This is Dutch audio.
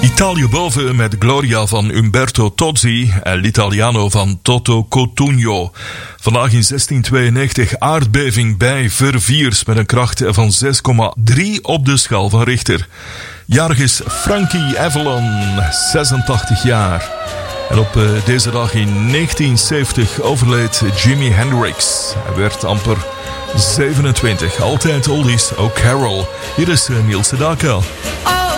Italië boven met Gloria van Umberto Tozzi en l'Italiano van Toto Cotugno. Vandaag in 1692 aardbeving bij Verviers met een kracht van 6,3 op de schaal van Richter. Jarig is Frankie Avalon, 86 jaar. En op deze dag in 1970 overleed Jimi Hendrix. Hij werd amper 27. Altijd oldies, ook Carol. Hier is Niels Sedaka.